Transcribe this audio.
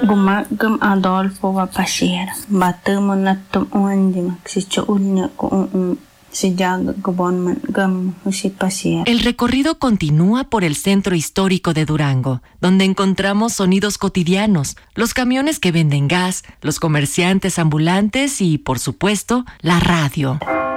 Gumagam Adolfo va pasir. Batemo natum uandima. Sicho ulnya ko si jaga gobonman gam si pasir. El recorrido continúa por el centro histórico de Durango, donde encontramos sonidos cotidianos, los camiones que venden gas, los comerciantes ambulantes y, por supuesto, la radio.